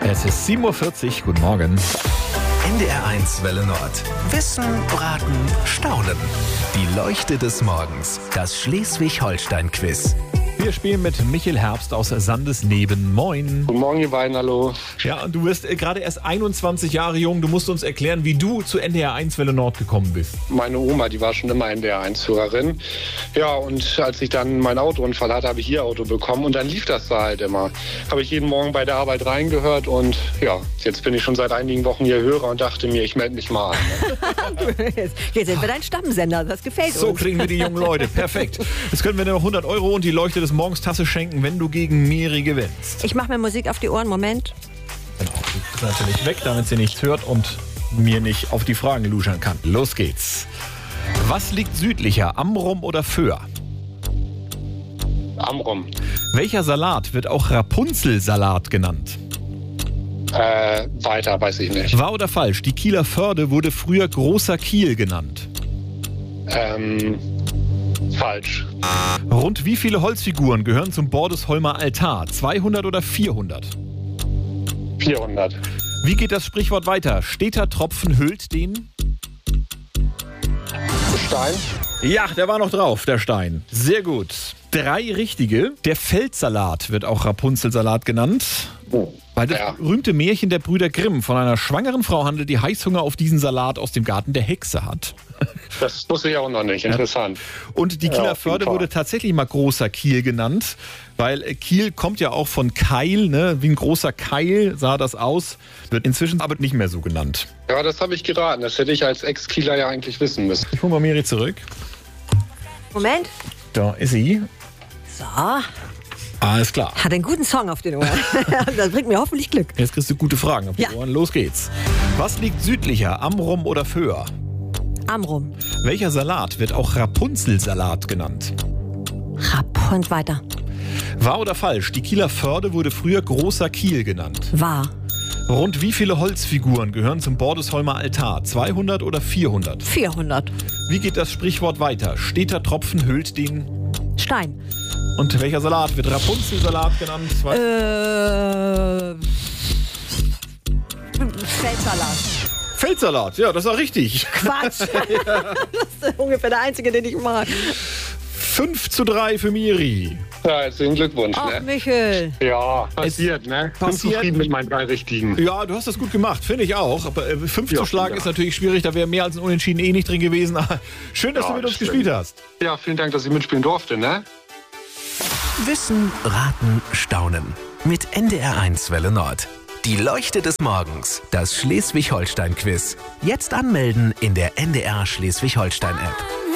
Es ist 7:40 Uhr. Guten Morgen. NDR1 Welle Nord. Wissen, Raten, Staunen. Die Leuchte des Morgens. Das Schleswig-Holstein-Quiz. Wir spielen mit Michel Herbst aus Sandesneben. Moin. Guten Morgen, ihr beiden, hallo. Ja, und du bist gerade erst 21 Jahre jung. Du musst uns erklären, wie du zu NDR1 Welle Nord gekommen bist. Meine Oma, die war schon immer NDR1-Hörerin. Ja, und als ich dann meinen Autounfall hatte, habe ich ihr Auto bekommen und dann lief das da halt immer. Habe ich jeden Morgen bei der Arbeit reingehört und ja, jetzt bin ich schon seit einigen Wochen hier Hörer und dachte mir, ich melde mich mal an. Jetzt sind wir dein Stammsender, das gefällt uns. So kriegen wir die jungen Leute. Perfekt. Jetzt können wir dir noch 100 € und die Leuchte des Morgens Tasse schenken, wenn du gegen Miri gewinnst. Ich mache mir Musik auf die Ohren, Moment. Genau, die ist natürlich weg, damit sie nichts hört und mir nicht auf die Fragen luschern kann. Los geht's. Was liegt südlicher, Amrum oder Föhr? Amrum. Welcher Salat wird auch Rapunzelsalat genannt? Weiter, weiß ich nicht. Wahr oder falsch? Die Kieler Förde wurde früher Großer Kiel genannt. Falsch. Rund wie viele Holzfiguren gehören zum Bordesholmer Altar? 200 oder 400? 400. Wie geht das Sprichwort weiter? Steter Tropfen hüllt den... Stein. Ja, der war noch drauf, der Stein. Sehr gut. 3 richtige. Der Feldsalat wird auch Rapunzelsalat genannt. Weil das berühmte Märchen der Brüder Grimm von einer schwangeren Frau handelt, die Heißhunger auf diesen Salat aus dem Garten der Hexe hat. Das wusste ich auch noch nicht. Interessant. Und die Kieler Förde wurde tatsächlich mal Großer Kiel genannt, weil Kiel kommt ja auch von Keil, ne? Wie ein großer Keil sah das aus, wird inzwischen aber nicht mehr so genannt. Ja, das habe ich geraten. Das hätte ich als Ex-Kieler ja eigentlich wissen müssen. Ich hole mal Miri zurück. Moment. Da ist sie. So, Alles klar. hat einen guten Song auf den Ohren. Das bringt mir hoffentlich Glück. Jetzt kriegst du gute Fragen auf die Ohren. Los geht's. Was liegt südlicher, Amrum oder Föhr? Amrum. Welcher Salat wird auch Rapunzelsalat genannt? Und weiter. Wahr oder falsch? Die Kieler Förde wurde früher Großer Kiel genannt. Wahr. Rund wie viele Holzfiguren gehören zum Bordesholmer Altar? 200 oder 400? 400. Wie geht das Sprichwort weiter? Steter Tropfen hüllt den... Stein. Und welcher Salat wird Rapunzelsalat genannt? Feldsalat. Feldsalat, ja, das war richtig. Quatsch. Das ist ungefähr der einzige, den ich mag. 5:3 für Miri. Ja, herzlichen Glückwunsch. Ach, Ne? Michel. Ja, passiert, ne? Bin zufrieden mit meinen 3 Richtigen. Ja, du hast das gut gemacht, finde ich auch. Aber 5 zu schlagen ist natürlich schwierig, da wäre mehr als ein Unentschieden nicht drin gewesen. Aber schön, dass du mit uns gespielt hast. Ja, vielen Dank, dass ich mitspielen durfte, ne? Wissen, Raten, Staunen. Mit NDR1 Welle Nord. Die Leuchte des Morgens. Das Schleswig-Holstein-Quiz. Jetzt anmelden in der NDR Schleswig-Holstein-App.